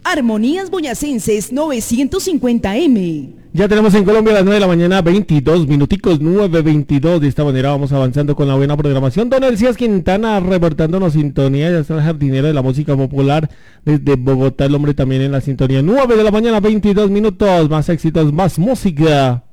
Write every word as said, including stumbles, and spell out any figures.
Armonías Boyacenses novecientos cincuenta eme. Ya tenemos en Colombia a las nueve de la mañana, veintidós minuticos, nueve veintidós. De esta manera vamos avanzando con la buena programación. Don Elías Quintana reportándonos sintonía. Ya está el jardinero de la música popular desde Bogotá. El hombre también en la sintonía. nueve de la mañana, veintidós minutos. Más éxitos, más música.